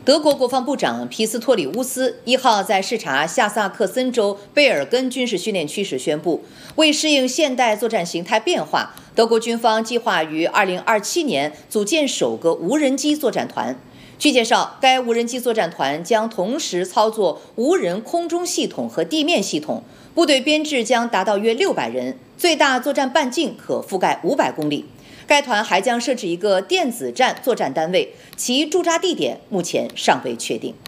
德国国防部长皮斯托里乌斯1号在视察下萨克森州贝尔根军事训练区时宣布，为适应现代作战形态变化，德国军方计划于2027年组建首个无人机作战团。据介绍，该无人机作战团将同时操作无人空中系统和地面系统，部队编制将达到约600人，最大作战半径可覆盖500公里。该团还将设置一个电子战作战单位，其驻扎地点目前尚未确定。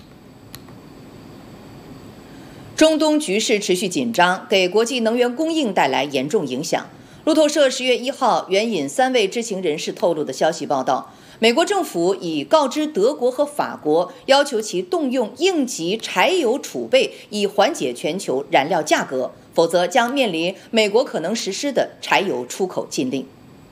中东局势持续紧张，给国际能源供应带来严重影响。路透社10月1号援引3位知情人士透露的消息报道，美国政府已告知德国和法国，要求其动用应急柴油储备以缓解全球燃料价格，否则将面临美国可能实施的柴油出口禁令。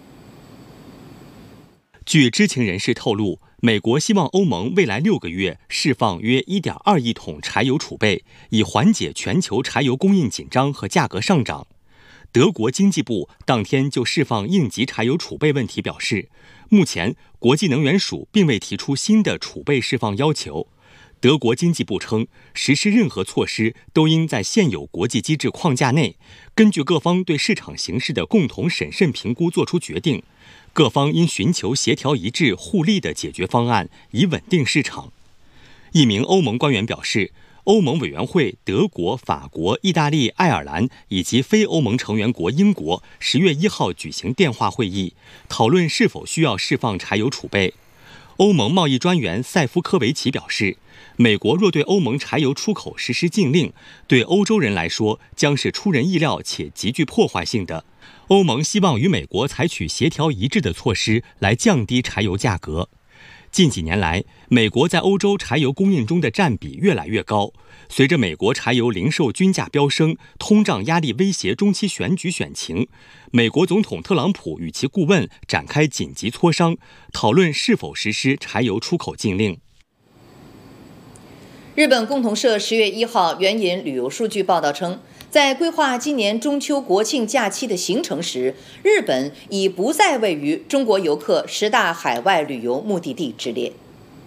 据知情人士透露，美国希望欧盟未来6个月释放约1.2亿桶柴油储备，以缓解全球柴油供应紧张和价格上涨。德国经济部当天就释放应急柴油储备问题表示，目前国际能源署并未提出新的储备释放要求。德国经济部称，实施任何措施都应在现有国际机制框架内，根据各方对市场形势的共同审慎评估作出决定。各方应寻求协调一致、互利的解决方案，以稳定市场。一名欧盟官员表示，欧盟委员会德国、法国、意大利、爱尔兰以及非欧盟成员国英国10月1号举行电话会议，讨论是否需要释放柴油储备。欧盟贸易专员塞夫科维奇表示，美国若对欧盟柴油出口实施禁令，对欧洲人来说将是出人意料且极具破坏性的。欧盟希望与美国采取协调一致的措施来降低柴油价格。近几年来，美国在欧洲柴油供应中的占比越来越高。随着美国柴油零售均价飙升，通胀压力威胁中期选举选情，美国总统特朗普与其顾问展开紧急磋商，讨论是否实施柴油出口禁令。 日本共同社10月1号援引旅游数据报道称，在规划今年中秋国庆假期的行程时，日本已不再位于中国游客10大海外旅游目的地之列。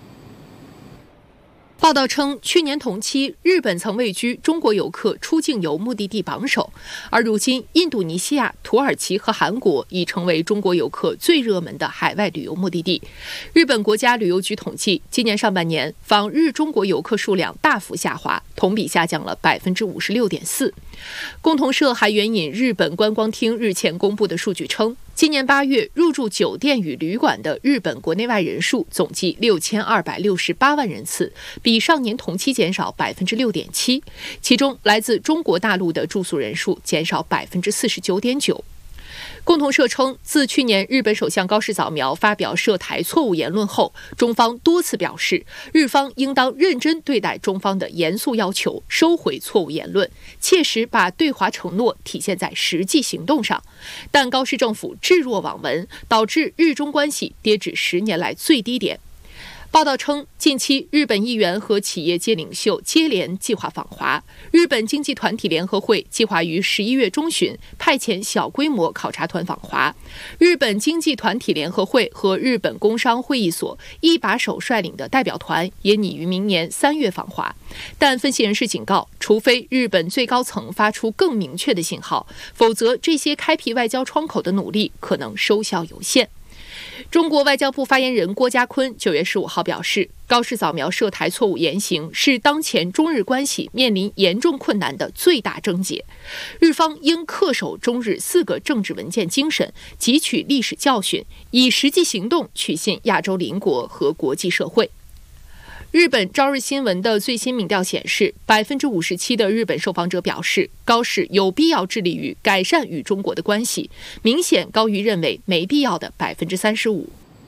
报道称，去年同期，日本曾位居中国游客出境游目的地榜首，而如今，印度尼西亚、土耳其和韩国已成为中国游客最热门的海外旅游目的地。日本国家旅游局统计，今年上半年访日中国游客数量大幅下滑，同比下降了56.4%。共同社还援引日本观光厅日前公布的数据称，今年8月入住酒店与旅馆的日本国内外人数总计6268万人次，比上年同期减少6.7%，其中来自中国大陆的住宿人数减少49.9%。共同社称，自去年日本首相高市早苗发表涉台错误言论后，中方多次表示，日方应当认真对待中方的严肃要求，收回错误言论，切实把对华承诺体现在实际行动上。但高市政府置若罔闻，导致日中关系跌至10年来最低点。报道称，近期日本议员和企业界领袖接连计划访华。日本经济团体联合会计划于11月中旬派遣小规模考察团访华。日本经济团体联合会和日本工商会议所一把手率领的代表团也拟于明年3月访华。但分析人士警告，除非日本最高层发出更明确的信号，否则这些开辟外交窗口的努力可能收效有限。中国外交部发言人郭家坤9月15号表示，高市早苗涉台错误言行是当前中日关系面临严重困难的最大症结，日方应恪守中日4个政治文件精神，汲取历史教训，以实际行动取信亚洲邻国和国际社会。日本朝日新闻的最新民调显示，57%的日本受访者表示，高市有必要致力于改善与中国的关系，明显高于认为没必要的35%。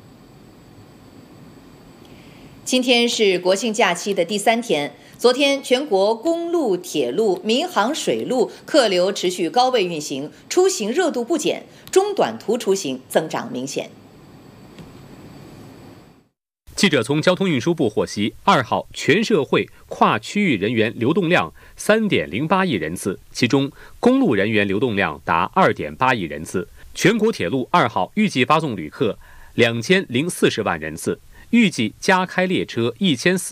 今天是国庆假期的第3天，昨天全国公路、铁路、民航、水路客流持续高位运行，出行热度不减，中短途出行增长明显。 记者从交通运输部获悉，2号全社会跨区域人员流动量 3.08 亿人次，其中公路人员流动量达 2.8 亿人次。全国铁路2号预计发送旅客2040万人次，预计加开列车1400